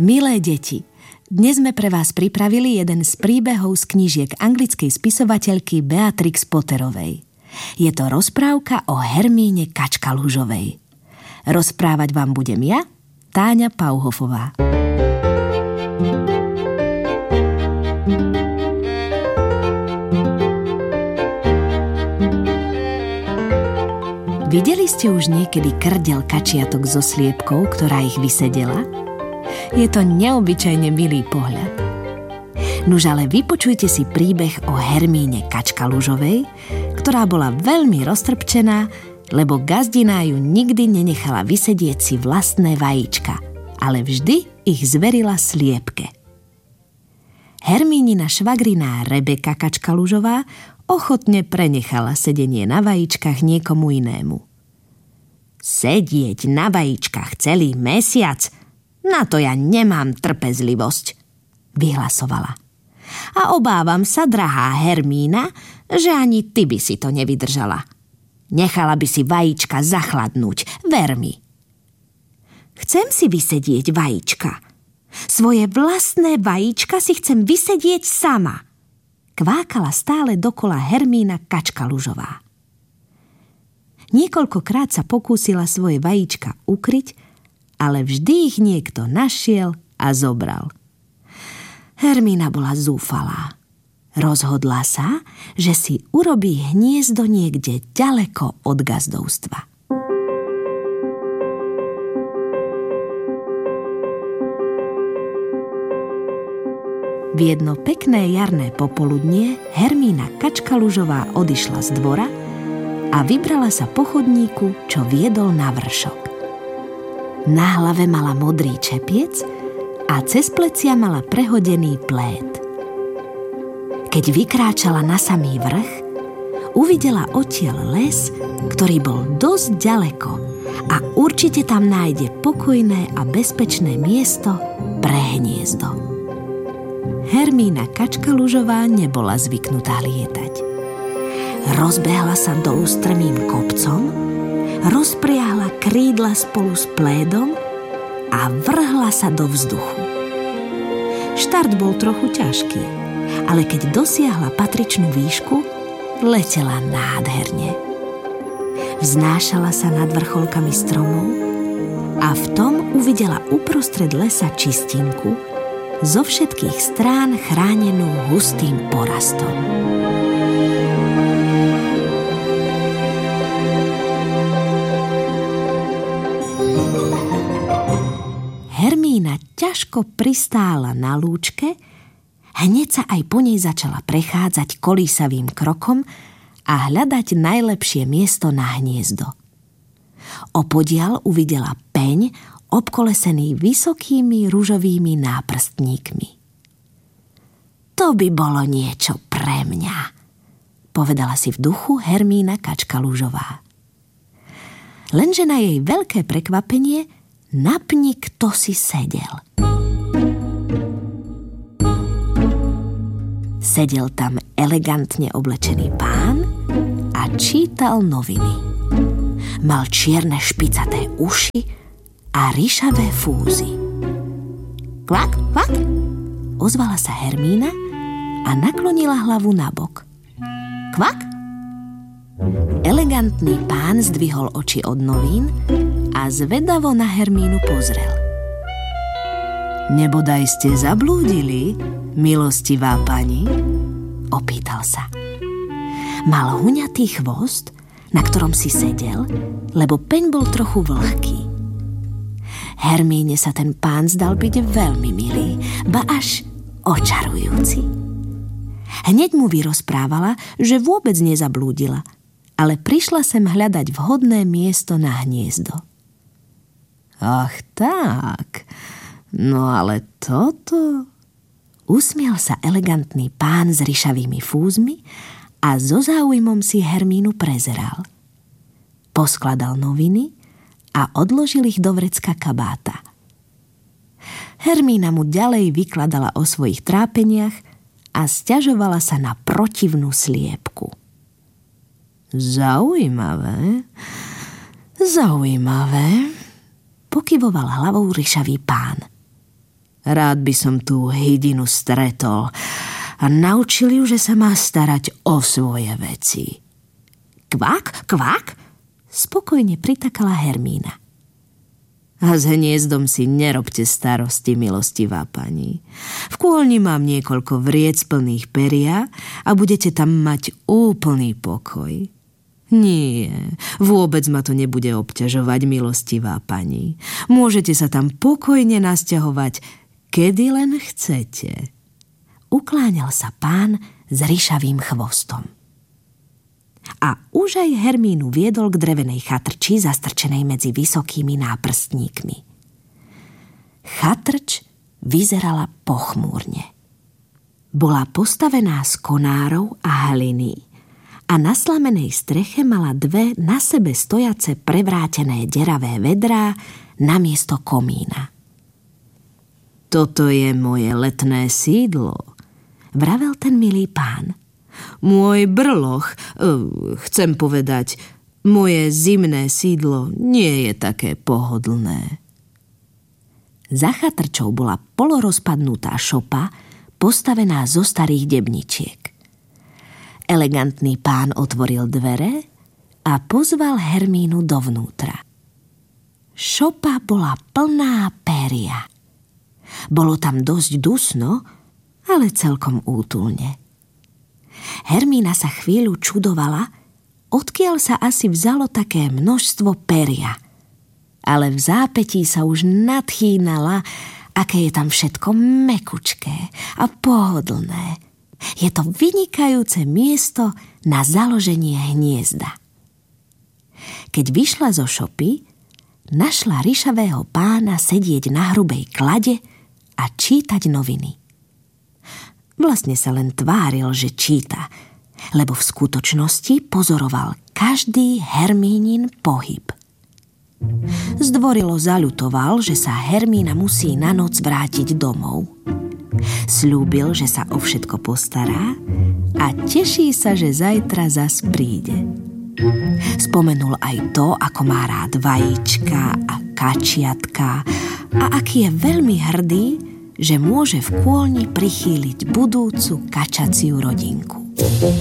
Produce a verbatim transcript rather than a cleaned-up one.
Milé deti, dnes sme pre vás pripravili jeden z príbehov z knížiek anglickej spisovateľky Beatrix Potterovej. Je to rozprávka o Hermíne Kačkalužovej. Rozprávať vám budem ja, Táňa Pauhofová. Videli ste už niekedy krdel kačiatok so sliepkou, ktorá ich vysedela? Je to neobyčajne milý pohľad. Nuž ale vypočujte si príbeh o Hermíne Kačkalužovej, ktorá bola veľmi roztrpčená, lebo gazdina ju nikdy nenechala vysedieť si vlastné vajíčka, ale vždy ich zverila sliepke. Hermínina švagriná Rebeka Kačkalužová ochotne prenechala sedenie na vajíčkach niekomu inému. Sedieť na vajíčkach celý mesiac? Na to ja nemám trpezlivosť, vyhlasovala. A obávam sa, drahá Hermína, že ani ty by si to nevydržala. Nechala by si vajíčka zachladnúť, ver mi. Chcem si vysedieť vajíčka. Svoje vlastné vajíčka si chcem vysedieť sama, kvákala stále dokola Hermína Kačkalužová. Niekoľkokrát sa pokúsila svoje vajíčka ukryť, ale vždy ich niekto našiel a zobral. Hermína bola zúfalá. Rozhodla sa, že si urobí hniezdo niekde ďaleko od gazdovstva. V jedno pekné jarné popoludnie Hermína Kačkalužová odišla z dvora a vybrala sa po chodníku, čo viedol na vršok. Na hlave mala modrý čepiec a cez plecia mala prehodený plét. Keď vykráčala na samý vrch, uvidela odtiaľ les, ktorý bol dosť ďaleko a určite tam nájde pokojné a bezpečné miesto pre hniezdo. Hermína Kačkalužová nebola zvyknutá lietať. Rozbehla sa dolu strmým kopcom, rozpriahla krídla spolu s plédom a vrhla sa do vzduchu. Štart bol trochu ťažký, ale keď dosiahla patričnú výšku, letela nádherne. Vznášala sa nad vrcholkami stromov a v tom uvidela uprostred lesa čistinku, zo všetkých strán chránenú hustým porastom. Hermína ťažko pristála na lúčke, hneď sa aj po nej začala prechádzať kolísavým krokom a hľadať najlepšie miesto na hniezdo. Opodiaľ uvidela peň, obkolesený vysokými ružovými náprstníkmi. To by bolo niečo pre mňa, povedala si v duchu Hermína Kačkalužová. Lenže na jej veľké prekvapenie na pni kto si sedel. Sedel tam elegantne oblečený pán a čítal noviny. Mal čierne špicaté uši a ryšavé fúzy. Kvak, kvak, ozvala sa Hermína a naklonila hlavu nabok. Kvak? Elegantný pán zdvihol oči od novín a zvedavo na Hermínu pozrel. Nebodaj ste zablúdili, milostivá pani? Opýtal sa. Mal huňatý chvost, na ktorom si sedel, lebo peň bol trochu vlhký. Hermíne sa ten pán zdal byť veľmi milý, ba až očarujúci. Hneď mu vyrozprávala, že vôbec nezablúdila, ale prišla sem hľadať vhodné miesto na hniezdo. Ach tak, no ale toto... Usmial sa elegantný pán s ryšavými fúzmi a so záujmom si Hermínu prezeral. Poskladal noviny a odložil ich do vrecka kabáta. Hermína mu ďalej vykladala o svojich trápeniach a sťažovala sa na protivnú sliepku. Zaujímavé, zaujímavé, pokyvoval hlavou ryšavý pán. Rád by som tú hydinu stretol a naučil ju, že sa má starať o svoje veci. Kvak, kvak, spokojne pritakala Hermína. A s hniezdom si nerobte starosti, milostivá pani. V kôlni mám niekoľko vriec plných peria a budete tam mať úplný pokoj. Nie, vôbec ma to nebude obťažovať, milostivá pani. Môžete sa tam pokojne nasťahovať, kedy len chcete. Ukláňal sa pán s ryšavým chvostom. A už aj Hermínu viedol k drevenej chatrči zastrčenej medzi vysokými náprstníkmi. Chatrč vyzerala pochmúrne. Bola postavená z konárov a hliny a na slamenej streche mala dve na sebe stojace prevrátené deravé vedrá namiesto komína. Toto je moje letné sídlo, vravel ten milý pán. Môj brloch, chcem povedať, moje zimné sídlo nie je také pohodlné. Za chatrčou bola polorozpadnutá šopa, postavená zo starých debničiek. Elegantný pán otvoril dvere a pozval Hermínu dovnútra. Šopa bola plná péria. Bolo tam dosť dusno, ale celkom útulne. Hermína sa chvíľu čudovala, odkiaľ sa asi vzalo také množstvo peria. Ale v zápätí sa už nadchýnala, aké je tam všetko mäkučké a pohodlné. Je to vynikajúce miesto na založenie hniezda. Keď vyšla zo šopy, našla ryšavého pána sedieť na hrubej klade a čítať noviny. Vlastne sa len tváril, že číta, lebo v skutočnosti pozoroval každý Hermínin pohyb. Zdvorilo zaľutoval, že sa Hermína musí na noc vrátiť domov. Sľúbil, že sa o všetko postará a teší sa, že zajtra zas príde. Spomenul aj to, ako má rád vajíčka a kačiatka a aký je veľmi hrdý, že môže v kôlni prichýliť budúcu kačaciu rodinku.